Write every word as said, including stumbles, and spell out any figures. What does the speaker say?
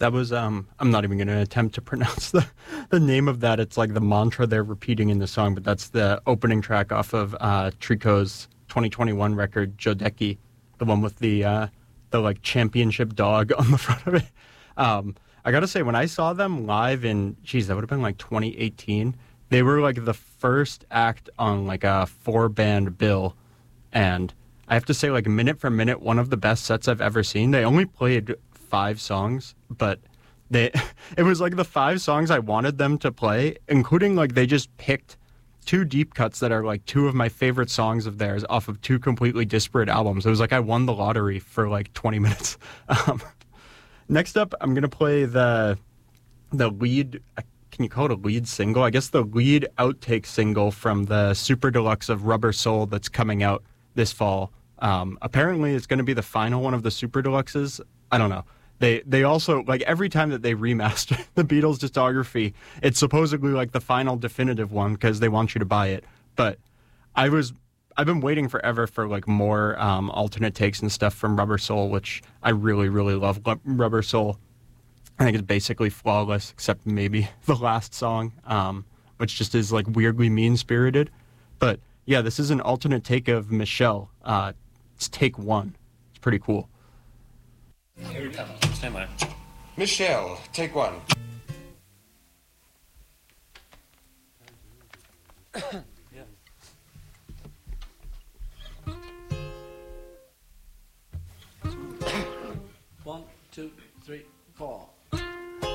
That was um I'm not even going to attempt to pronounce the the name of that. It's like the mantra they're repeating in the song, but that's the opening track off of uh Trico's twenty twenty-one record Jodeki, the one with the uh the like championship dog on the front of it. Um I got to say, when I saw them live in, geez, that would have been like twenty eighteen, they were like the first act on like a four band bill, and I have to say, like, minute for minute, one of the best sets I've ever seen. They only played five songs, but they it was like the five songs I wanted them to play, including like they just picked two deep cuts that are like two of my favorite songs of theirs off of two completely disparate albums. It was like I won the lottery for like twenty minutes. Um, next up, I'm gonna play the the lead. Can you call it a lead single? I guess the lead outtake single from the Super Deluxe of Rubber Soul that's coming out this fall. Um, apparently, it's going to be the final one of the Super Deluxes. I don't know. They they also, like, every time that they remaster the Beatles discography, it's supposedly like the final definitive one because they want you to buy it. But I was, I've been waiting forever for like more um, alternate takes and stuff from Rubber Soul, which I really, really love. Rubber Soul, I think, is basically flawless, except maybe the last song, um, which just is like weirdly mean-spirited. But yeah, this is an alternate take of Michelle. Uh, it's take one. It's pretty cool. Here we come. Stand by. Michelle, take one. Yeah. One, two, three, four.